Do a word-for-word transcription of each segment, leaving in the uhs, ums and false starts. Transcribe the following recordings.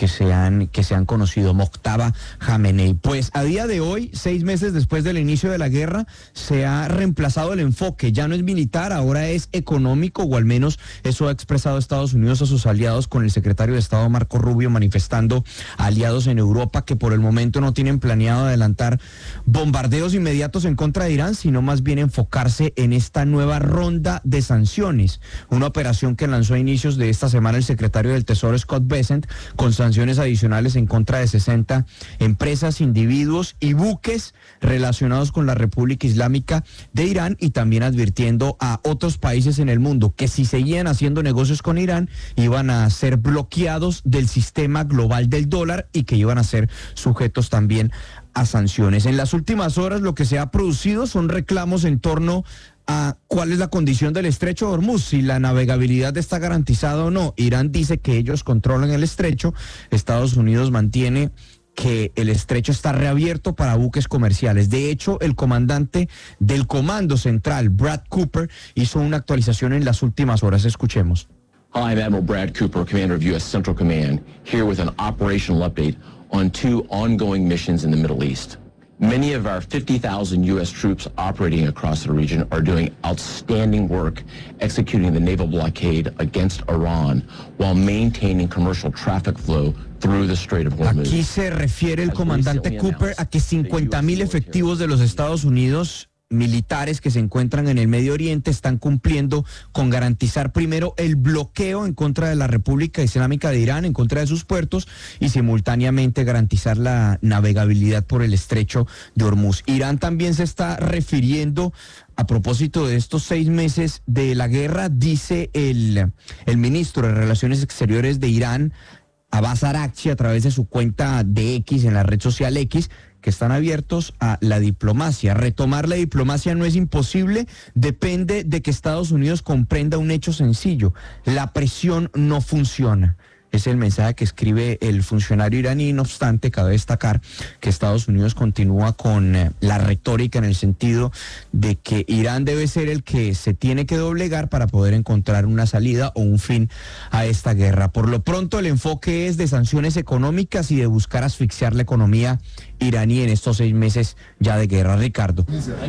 que se han, que se han conocido, Mojtaba Khamenei. Pues a día de hoy, seis meses después del inicio de la guerra, se ha reemplazado el enfoque, ya no es militar, ahora es económico, o al menos eso ha expresado Estados Unidos a sus aliados, con el secretario de Estado Marco Rubio manifestando a aliados en Europa que por el momento no tienen planeado adelantar bombardeos inmediatos en contra de Irán, sino más bien enfocarse en esta nueva ronda de sanciones, una operación que lanzó a inicios de esta semana el secretario del Tesoro Scott Bessent, con sanciones adicionales en contra de sesenta empresas, individuos y buques relacionados con la República Islámica de Irán, y también advirtiendo a otros países en el mundo que si seguían haciendo negocios con Irán iban a ser bloqueados del sistema global del dólar y que iban a ser sujetos también a sanciones. En las últimas horas lo que se ha producido son reclamos en torno a cuál es la condición del estrecho de Hormuz, si la navegabilidad está garantizada o no. Irán dice que ellos controlan el estrecho, Estados Unidos mantiene que el estrecho está reabierto para buques comerciales. De hecho, el comandante del Comando Central, Brad Cooper, hizo una actualización en las últimas horas. Escuchemos. Hi, I'm Admiral Brad Cooper, Commander of U S Central Command, here with an operational update on two ongoing missions in the Middle East. Many of our fifty thousand U S troops operating across the region are doing outstanding work executing the naval blockade against Iran while maintaining commercial traffic flow through the Strait of Hormuz. Aquí se refiere el comandante Cooper a que cincuenta mil efectivos de los Estados Unidos, militares que se encuentran en el Medio Oriente, están cumpliendo con garantizar primero el bloqueo en contra de la República Islámica de Irán, en contra de sus puertos, y simultáneamente garantizar la navegabilidad por el estrecho de Hormuz. Irán también se está refiriendo a propósito de estos seis meses de la guerra, dice el, el ministro de Relaciones Exteriores de Irán, Abbas Araghchi, a través de su cuenta de X, en la red social X, que están abiertos a la diplomacia. Retomar la diplomacia no es imposible, depende de que Estados Unidos comprenda un hecho sencillo: la presión no funciona. Es el mensaje que escribe el funcionario iraní. No obstante, cabe destacar que Estados Unidos continúa con eh, la retórica en el sentido de que Irán debe ser el que se tiene que doblegar para poder encontrar una salida o un fin a esta guerra. Por lo pronto, el enfoque es de sanciones económicas y de buscar asfixiar la economía iraní en estos seis meses ya de guerra. Ricardo.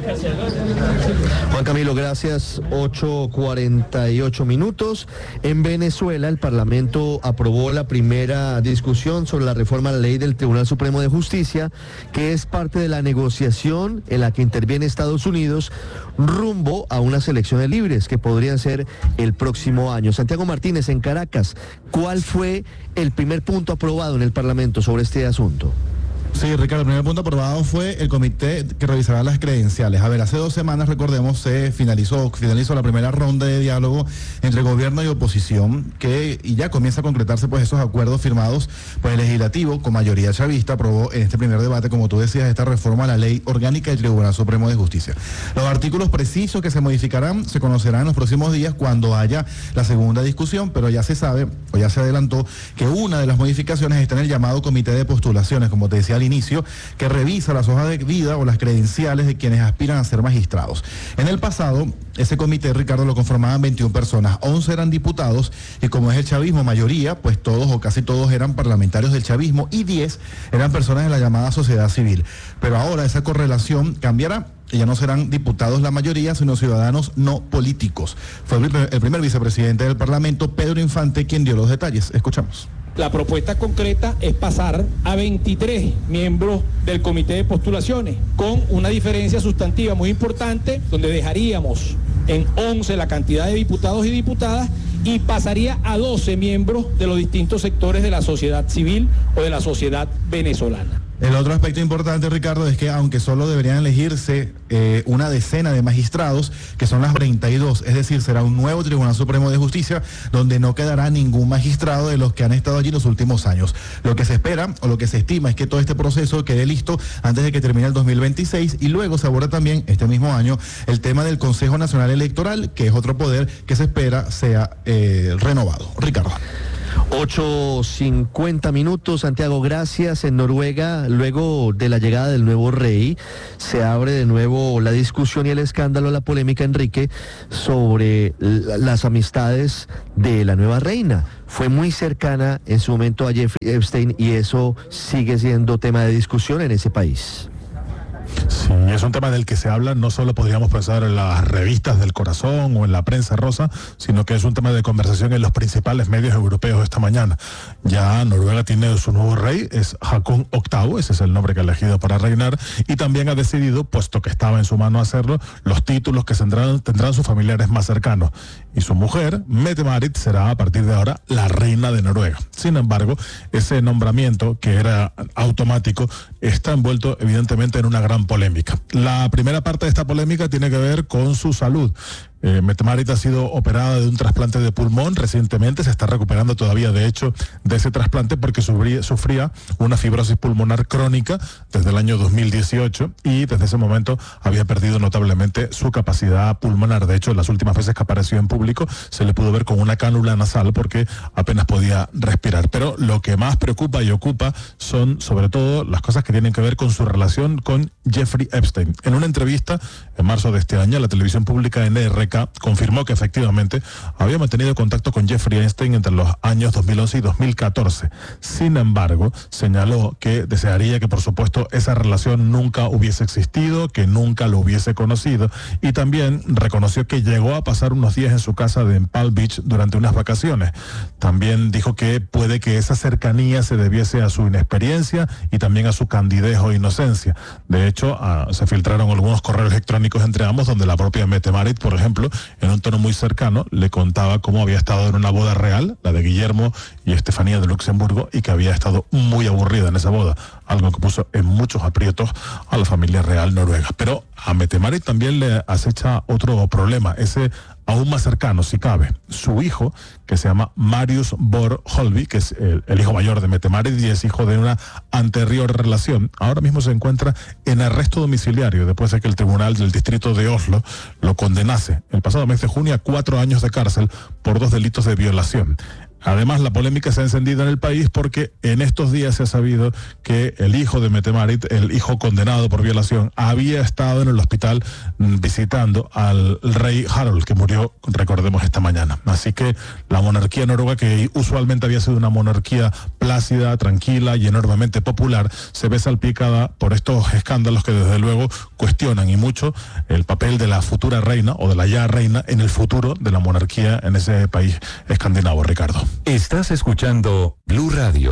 Juan Camilo, gracias. ocho cuarenta y ocho minutos. En Venezuela, el Parlamento aprobó la primera discusión sobre la reforma a la ley del Tribunal Supremo de Justicia, que es parte de la negociación en la que interviene Estados Unidos rumbo a unas elecciones libres que podrían ser el próximo año. Santiago Martínez, en Caracas, ¿cuál fue el primer punto aprobado en el Parlamento sobre este asunto? Sí, Ricardo, el primer punto aprobado fue el comité que revisará las credenciales. A ver, hace dos semanas, recordemos, se finalizó, finalizó la primera ronda de diálogo entre gobierno y oposición, que y ya comienza a concretarse pues esos acuerdos firmados por el legislativo con mayoría chavista. Aprobó en este primer debate, como tú decías, esta reforma a la ley orgánica del Tribunal Supremo de Justicia. Los artículos precisos que se modificarán se conocerán en los próximos días cuando haya la segunda discusión, pero ya se sabe, o ya se adelantó, que una de las modificaciones está en el llamado comité de postulaciones, como te decía al inicio, que revisa las hojas de vida o las credenciales de quienes aspiran a ser magistrados. En el pasado, ese comité, Ricardo, lo conformaban veintiuna personas, once eran diputados, y como es el chavismo mayoría, pues todos o casi todos eran parlamentarios del chavismo, y diez eran personas de la llamada sociedad civil. Pero ahora esa correlación cambiará, y ya no serán diputados la mayoría, sino ciudadanos no políticos. Fue el primer vicepresidente del Parlamento, Pedro Infante, quien dio los detalles. Escuchamos. La propuesta concreta es pasar a veintitrés miembros del comité de postulaciones, con una diferencia sustantiva muy importante, donde dejaríamos en once la cantidad de diputados y diputadas y pasaría a doce miembros de los distintos sectores de la sociedad civil o de la sociedad venezolana. El otro aspecto importante, Ricardo, es que aunque solo deberían elegirse eh, una decena de magistrados, que son las treinta y dos, es decir, será un nuevo Tribunal Supremo de Justicia donde no quedará ningún magistrado de los que han estado allí los últimos años. Lo que se espera o lo que se estima es que todo este proceso quede listo antes de que termine el dos mil veintiséis, y luego se aborda también este mismo año el tema del Consejo Nacional Electoral, que es otro poder que se espera sea eh, renovado. Ricardo. ocho cincuenta minutos, Santiago, gracias. En Noruega, luego de la llegada del nuevo rey, se abre de nuevo la discusión y el escándalo, la polémica, Enrique, sobre las amistades de la nueva reina. Fue muy cercana en su momento a Jeffrey Epstein y eso sigue siendo tema de discusión en ese país. Sí, es un tema del que se habla, no solo podríamos pensar en las revistas del corazón o en la prensa rosa, sino que es un tema de conversación en los principales medios europeos esta mañana. Ya Noruega tiene su nuevo rey, es Haakon octavo, ese es el nombre que ha elegido para reinar, y también ha decidido, puesto que estaba en su mano hacerlo, los títulos que tendrán, tendrán sus familiares más cercanos. Y su mujer, Mette-Marit, será a partir de ahora la reina de Noruega. Sin embargo, ese nombramiento, que era automático, está envuelto evidentemente en una gran polémica. La primera parte de esta polémica tiene que ver con su salud. Eh, Mette-Marit ha sido operada de un trasplante de pulmón recientemente, se está recuperando todavía de hecho de ese trasplante porque sufría, sufría una fibrosis pulmonar crónica desde el año dos mil dieciocho y desde ese momento había perdido notablemente su capacidad pulmonar. De hecho, las últimas veces que apareció en público se le pudo ver con una cánula nasal porque apenas podía respirar. Pero lo que más preocupa y ocupa son sobre todo las cosas que tienen que ver con su relación con Jeffrey Epstein. En una entrevista en marzo de este año, la televisión pública N R K confirmó que efectivamente había mantenido contacto con Jeffrey Epstein entre los años dos mil once y dos mil catorce. Sin embargo, señaló que desearía que por supuesto esa relación nunca hubiese existido, que nunca lo hubiese conocido, y también reconoció que llegó a pasar unos días en su casa de Palm Beach durante unas vacaciones. También dijo que puede que esa cercanía se debiese a su inexperiencia y también a su candidez o inocencia. De hecho, a, se filtraron algunos correos electrónicos entre ambos donde la propia Mette-Marit, por ejemplo, en un tono muy cercano, le contaba cómo había estado en una boda real, la de Guillermo y Estefanía de Luxemburgo, y que había estado muy aburrida en esa boda, algo que puso en muchos aprietos a la familia real noruega. Pero a Mette-Marit también le acecha otro problema, ese aún más cercano, si cabe. Su hijo, que se llama Marius Borg Holby, que es el, el hijo mayor de Mette-Marit y es hijo de una anterior relación, ahora mismo se encuentra en arresto domiciliario después de que el tribunal del distrito de Oslo lo condenase el pasado mes de junio a cuatro años de cárcel por dos delitos de violación. Además, la polémica se ha encendido en el país porque en estos días se ha sabido que el hijo de Mette-Marit, el hijo condenado por violación, había estado en el hospital visitando al rey Harald, que murió, recordemos, esta mañana. Así que la monarquía noruega, que usualmente había sido una monarquía plácida, tranquila y enormemente popular, se ve salpicada por estos escándalos que desde luego cuestionan y mucho el papel de la futura reina o de la ya reina en el futuro de la monarquía en ese país escandinavo, Ricardo. Estás escuchando Blue Radio.